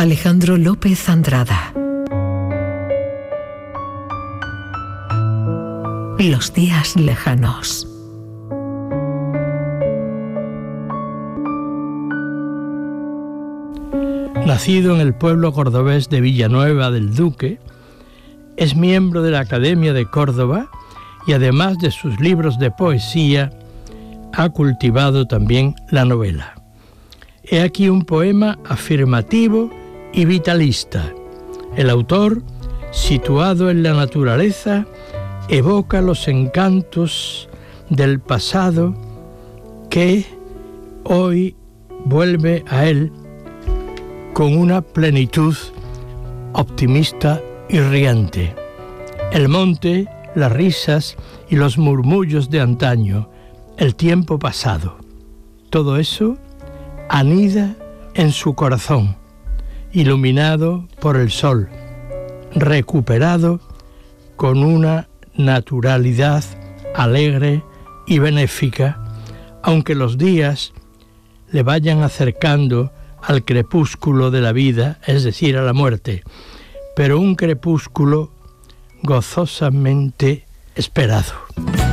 Alejandro López Andrada. Los días lejanos. Nacido en el pueblo cordobés de Villanueva del Duque, es miembro de la Academia de Córdoba y además de sus libros de poesía, ha cultivado también la novela. He aquí un poema afirmativo y vitalista. El autor, situado en la naturaleza, evoca los encantos del pasado que hoy vuelve a él con una plenitud optimista y riente. El monte, las risas y los murmullos de antaño, el tiempo pasado, todo eso anida en su corazón, iluminado por el sol, recuperado con una naturalidad alegre y benéfica, aunque los días le vayan acercando al crepúsculo de la vida, es decir, a la muerte, pero un crepúsculo gozosamente esperado.